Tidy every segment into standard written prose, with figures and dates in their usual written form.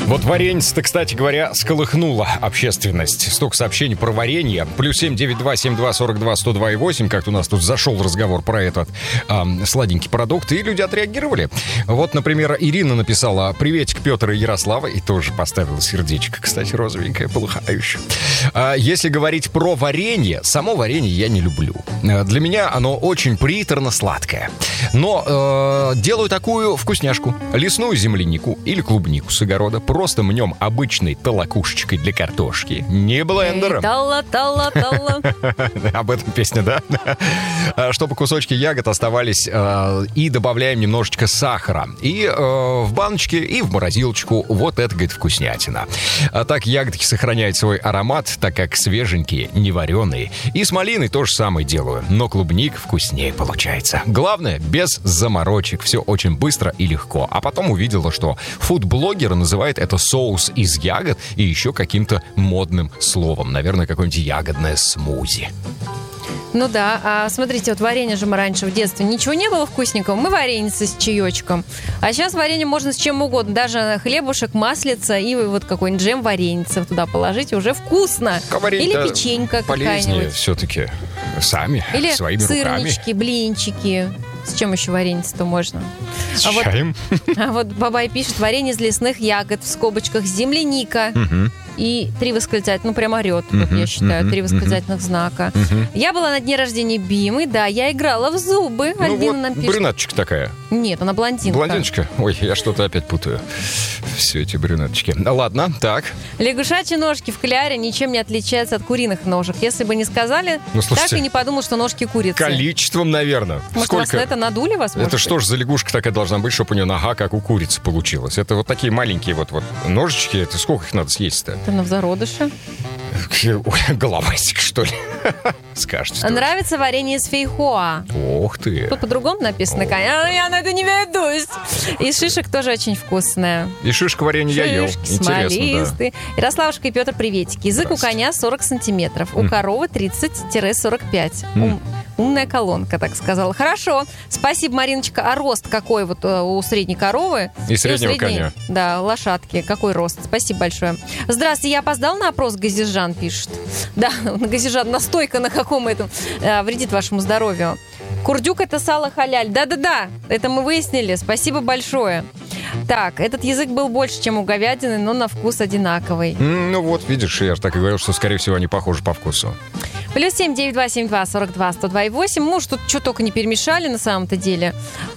Вот варенье-то, кстати говоря, сколыхнуло общественность. Столько сообщений про варенье. +7 92 72 42 102,8. Как-то у нас тут зашел разговор про этот сладенький продукт, и люди отреагировали. Вот, например, Ирина написала: «Приветик, Петр и Ярослава», и тоже поставила сердечко, кстати, розовенькое, полыхающее. Если говорить про варенье, само варенье я не люблю. Для меня оно очень приторно-сладкое. Но делаю такую вкусняшку. Лесную землянику или клубнику с огорода. Просто мнем обычной толокушечкой для картошки. Не блендером. Талла. Об этом песня, да? Чтобы кусочки ягод оставались, и добавляем немножечко сахара. И в баночке, и в морозилочку. Вот это, говорит, вкуснятина. А так ягодки сохраняют свой аромат, так как свеженькие, не вареные. И с малиной то же самое делаю. Но клубник вкуснее получается. Главное, без заморочек. Все очень быстро и легко. А потом увидела, что фудблогер называет это соус из ягод и еще каким-то модным словом. Наверное, какое-нибудь ягодное смузи. Ну да, а смотрите, вот варенье же мы раньше в детстве ничего не было вкусненького, мы вареницы с чаечком. А сейчас варенье можно с чем угодно, даже хлебушек, маслица и вот какой-нибудь джем вареницы туда положить, уже вкусно. Или печенька какая-нибудь. Все-таки сами, или своими руками. Или сырнички, блинчики. С чем еще вареница-то можно? С чаем. А вот Бабай пишет: варенье из лесных ягод, в скобочках земляника. И 3 восклицательных, прям орет, вот я считаю, 3 восклицательных знака. Я была на дне рождения Бимы, да, я играла в зубы. Ну Альбина вот нам пишет. Брюнеточка такая. Нет, она блондинка. Блондиночка? Ой, я что-то опять путаю. Все эти брюнеточки. Ладно, так. Лягушачьи ножки в кляре ничем не отличаются от куриных ножек. Если бы не сказали, так и не подумал, что ножки курицы. Количеством, наверное. Может, сколько? Вас на это надули вас? Это что ж за лягушка такая должна быть, чтобы у нее нога как у курицы получилась? Это вот такие маленькие вот ножички. Это сколько их надо съесть-то? Это на зародыше. Головастик, что ли? Скажете. Нравится варенье из фейхоа. Ох ты. Тут по-другому написано. Я на это не ведусь. И шишек тоже очень вкусная. И шишка варенье я ел. Интересно, да. Ярославушка и Петр, приветики. Язык у коня 40 сантиметров. У коровы 30-45. Умная колонка, так сказала. Хорошо. Спасибо, Мариночка. А рост какой вот у средней коровы? И среднего коня. Да, лошадки. Какой рост? Спасибо большое. Здравствуйте, я опоздал на опрос, Газижан пишет. Да, Газижан, настойка на каком этом вредит вашему здоровью. Курдюк — это сало халяль. Да-да-да, это мы выяснили. Спасибо большое. Так, этот язык был больше, чем у говядины, но на вкус одинаковый. Ну вот, видишь, я же так и говорил, что, скорее всего, они похожи по вкусу. +7 92 72 42 102,8. Ну, что только не перемешали на самом-то деле.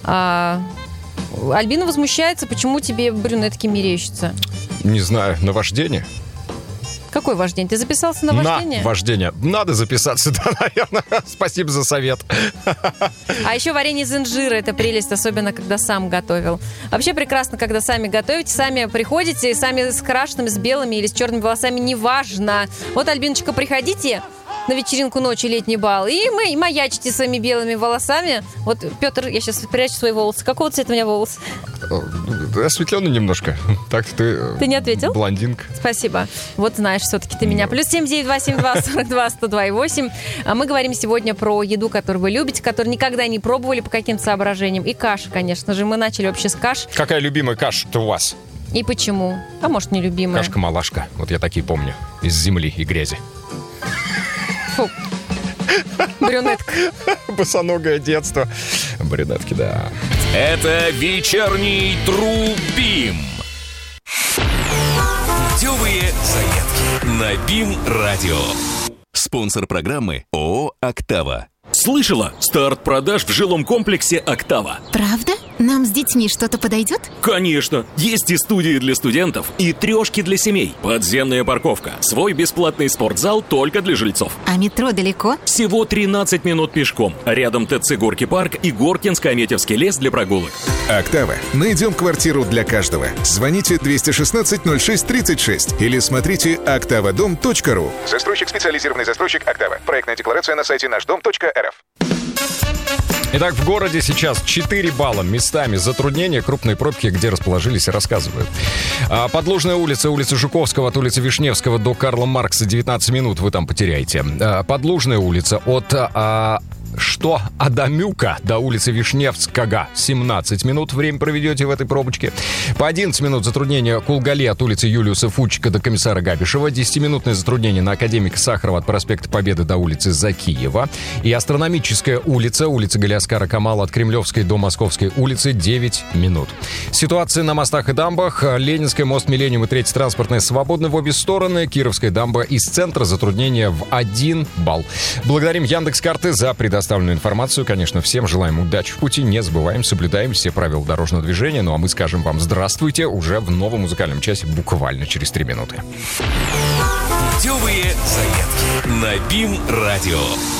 Альбина возмущается, почему тебе брюнетки мерещатся? Не знаю, наваждение? Какое вождение? Ты записался на вождение? На вождение. Надо записаться, да, наверное. Спасибо за совет. А еще варенье из инжира. Это прелесть, особенно когда сам готовил. Вообще прекрасно, когда сами готовите, сами приходите, сами с крашенными, с белыми или с черными волосами, неважно. Вот, Альбиночка, приходите на вечеринку ночи, летний бал, и мы маячите своими белыми волосами. Вот, Петр, я сейчас прячу свои волосы. Какого цвета у меня волосы? Осветленный немножко. Так-то ты не ответил? Блондинка. Спасибо. Вот знаешь, все-таки ты меня. +7 92 72 42 102,8. А мы говорим сегодня про еду, которую вы любите, которую никогда не пробовали по каким-то соображениям. И каша, конечно же. Мы начали вообще с каш. Какая любимая каша-то у вас? И почему? А может, не любимая? Кашка-малашка. Вот я такие помню. Из земли и грязи. Фу. Брюнетка. Босоногое детство. Брюнетки, да. Это вечерний Трубим. Путевые заметки на БИМ-радио. Спонсор программы ООО «Октава». Слышала? Старт продаж в жилом комплексе «Октава». Правда? Нам с детьми что-то подойдет? Конечно. Есть и студии для студентов, и трешки для семей. Подземная парковка. Свой бесплатный спортзал только для жильцов. А метро далеко? Всего 13 минут пешком. Рядом ТЦ «Горки парк» и Горкинско-Аметьевский лес для прогулок. «Октава». Найдем квартиру для каждого. Звоните 216-06-36 или смотрите oktavadom.ru. Застройщик, специализированный застройщик «Октава». Проектная декларация на сайте нашдом.рф. Итак, в городе сейчас 4 балла. Местами затруднения, крупные пробки, где расположились, рассказывают. Подложная улица, улица Жуковского от улицы Вишневского до Карла Маркса 19 минут вы там потеряете. Подлужная улица от что Адамюка до улицы Вишневского 17 минут время проведете в этой пробочке. По 11 минут затруднение Кулгале от улицы Юлиуса Фудчика до комиссара Габишева. 10-минутное затруднение на Академика Сахарова от проспекта Победы до улицы Закиева. И Астрономическая улица, улица Галиаскара Камала от Кремлевской до Московской улицы 9 минут. Ситуация на мостах и дамбах. Ленинская, мост Миллениум и Третья транспортная свободны в обе стороны. Кировская дамба из центра затруднение в 1 балл. Благодарим Яндекс.Карты за предоставленную информацию. Конечно, всем желаем удачи в пути. Не забываем, соблюдаем все правила дорожного движения. Ну а мы скажем вам здравствуйте уже в новом музыкальном часе буквально через 3 минуты. Путевые заметки на БИМ-радио.